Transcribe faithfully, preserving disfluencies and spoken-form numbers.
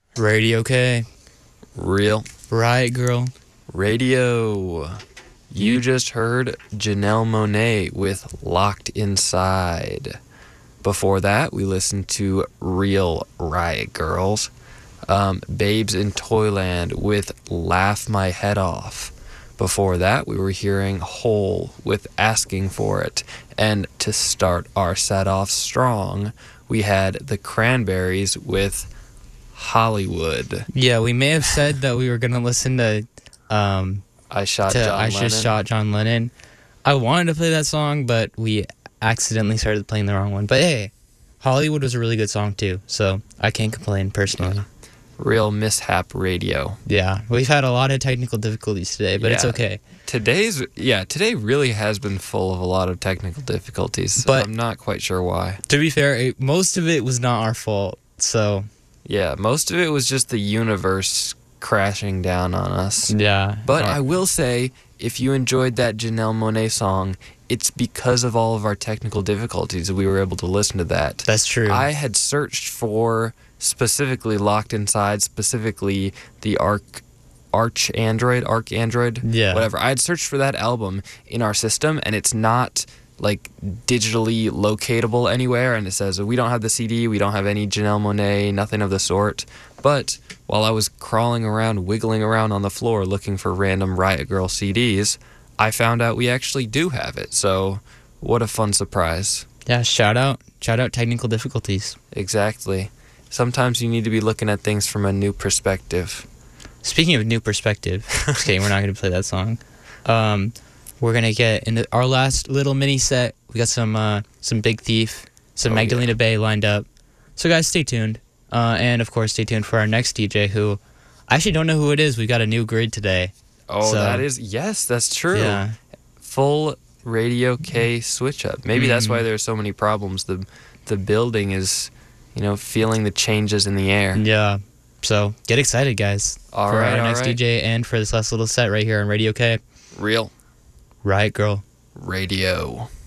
Radio K. Real. Riot Grrrl. Radio. You just heard Janelle Monáe with Locked Inside. Before that, we listened to Real Riot Grrrls. Um, Babes in Toyland with Laugh My Head Off. Before that, we were hearing Hole with Asking For It. And to start our set off strong, we had the Cranberries with Hollywood. Yeah, we may have said that we were going to listen to... Um, I Shot to John I Lennon. Just Shot John Lennon. I wanted to play that song, but we accidentally started playing the wrong one. But hey, Hollywood was a really good song too, so I can't complain personally. Yeah. Real mishap radio. Yeah, we've had a lot of technical difficulties today, but yeah. it's okay. Today's yeah, today really has been full of a lot of technical difficulties. But I'm not quite sure why. To be fair, it, most of it was not our fault. So yeah, most of it was just the universe crashing down on us. Yeah. But our, I will say, if you enjoyed that Janelle Monáe song, it's because of all of our technical difficulties that we were able to listen to that. That's true. I had searched for specifically Locked Inside, specifically the Arc, Arch Android, Arc Android, yeah. whatever. I had searched for that album in our system, and it's not like digitally locatable anywhere, and it says we don't have the C D, we don't have any Janelle Monáe, nothing of the sort. But while I was crawling around, wiggling around on the floor looking for random Riot Grrrl C Ds, I found out we actually do have it. So what a fun surprise. Yeah, shout out. Shout out technical difficulties. Exactly. Sometimes you need to be looking at things from a new perspective. Speaking of new perspective, okay, we're not going to play that song. Um, we're going to get into our last little mini set. We got some uh, some Big Thief, some oh, Magdalena yeah. Bay lined up. So guys, stay tuned. Uh, and of course, stay tuned for our next D J, who I actually don't know who it is. We got a new grid today. Oh, so, that is, yes, that's true. Yeah. Full Radio K switch up. Maybe mm. that's why there's so many problems. The the building is, you know, feeling the changes in the air. Yeah. So get excited, guys, all for right, our all next right. D J and for this last little set right here on Radio K. Real Riot Grrrl Radio.